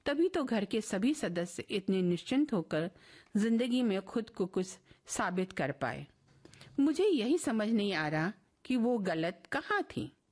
तभी तो घर के सभी सदस्य इतने निश्चिंत होकर जिंदगी में खुद को कुछ साबित कर पाए। मुझे यही समझ नहीं आ रहा कि वो गलत कहाँ थी।